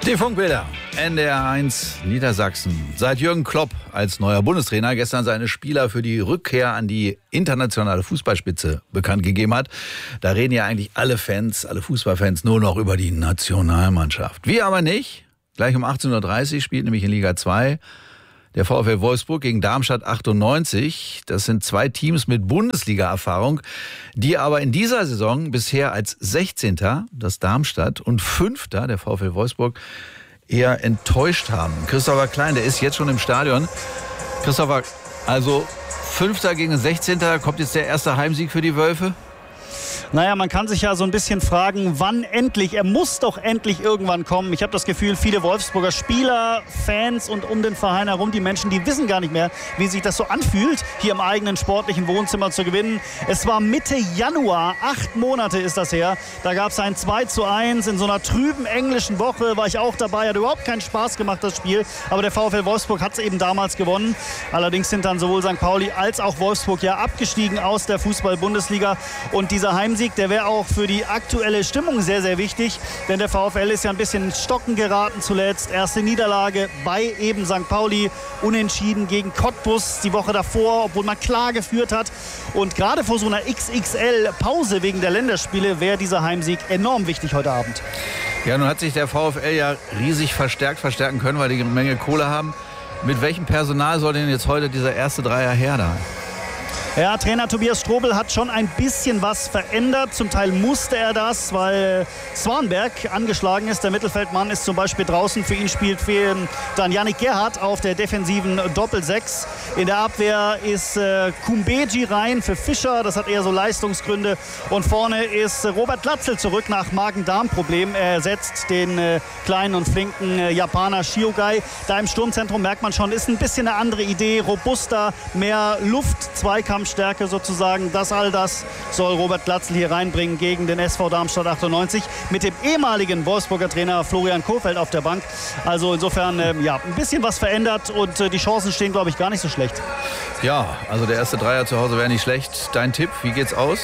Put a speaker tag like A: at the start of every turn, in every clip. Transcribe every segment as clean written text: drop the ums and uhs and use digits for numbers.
A: Die Funkbilder, NDR1 Niedersachsen. Seit Jürgen Klopp als neuer Bundestrainer gestern seine Spieler für die Rückkehr an die internationale Fußballspitze bekannt gegeben hat, da reden ja eigentlich alle Fans, alle Fußballfans nur noch über die Nationalmannschaft. Wir aber nicht. Gleich um 18.30 Uhr spielt nämlich in Liga 2 der VfL Wolfsburg gegen Darmstadt 98. Das sind zwei Teams mit Bundesliga-Erfahrung, die aber in dieser Saison bisher als 16. das Darmstadt und 5. der VfL Wolfsburg eher enttäuscht haben. Christopher Klein, der ist jetzt schon im Stadion. Christopher, also 5. gegen 16. kommt jetzt der erste Heimsieg für die Wölfe?
B: Naja, man kann sich ja so ein bisschen fragen, wann endlich? Er muss doch endlich irgendwann kommen. Ich habe das Gefühl, viele Wolfsburger Spieler, Fans und um den Verein herum, die Menschen, die wissen gar nicht mehr, wie sich das so anfühlt, hier im eigenen sportlichen Wohnzimmer zu gewinnen. Es war Mitte Januar, 8 Monate ist das her. Da gab es ein 2:1 in so einer trüben englischen Woche, war ich auch dabei. Hat überhaupt keinen Spaß gemacht, das Spiel. Aber der VfL Wolfsburg hat es eben damals gewonnen. Allerdings sind dann sowohl St. Pauli als auch Wolfsburg ja abgestiegen aus der Fußball-Bundesliga. Und dieser Heimsieg, der wäre auch für die aktuelle Stimmung sehr, sehr wichtig. Denn der VfL ist ja ein bisschen ins Stocken geraten zuletzt. Erste Niederlage bei eben St. Pauli. Unentschieden gegen Cottbus die Woche davor, obwohl man klar geführt hat. Und gerade vor so einer XXL-Pause wegen der Länderspiele wäre dieser Heimsieg enorm wichtig heute Abend.
A: Ja, nun hat sich der VfL ja riesig verstärken können, weil die eine Menge Kohle haben. Mit welchem Personal soll denn jetzt heute dieser erste Dreier her da?
B: Ja, Trainer Tobias Strobel hat schon ein bisschen was verändert. Zum Teil musste er das, weil Swanberg angeschlagen ist. Der Mittelfeldmann ist zum Beispiel draußen. Für ihn spielt dann Yannick Gerhardt auf der defensiven Doppel-6. In der Abwehr ist Kumbeji rein für Fischer. Das hat eher so Leistungsgründe. Und vorne ist Robert Glatzel zurück nach Magen-Darm-Problem. Er ersetzt den kleinen und flinken Japaner Shiogai. Da im Sturmzentrum merkt man schon, ist ein bisschen eine andere Idee. Robuster, mehr Luft, Zweikampfstärke sozusagen. All das soll Robert Glatzel hier reinbringen gegen den SV Darmstadt 98 mit dem ehemaligen Wolfsburger Trainer Florian Kohfeldt auf der Bank. Also insofern ein bisschen was verändert und die Chancen stehen, glaube ich, gar nicht so schlecht.
A: Ja, also der erste Dreier zu Hause wäre nicht schlecht. Dein Tipp, wie geht's aus?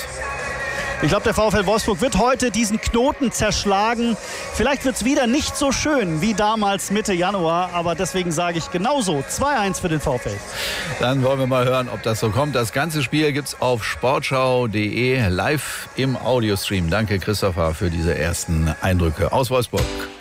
B: Ich glaube, der VfL Wolfsburg wird heute diesen Knoten zerschlagen. Vielleicht wird es wieder nicht so schön wie damals Mitte Januar, aber deswegen sage ich genauso 2:1 für den VfL.
A: Dann wollen wir mal hören, ob das so kommt. Das ganze Spiel gibt's auf sportschau.de live im Audiostream. Danke, Christopher, für diese ersten Eindrücke aus Wolfsburg.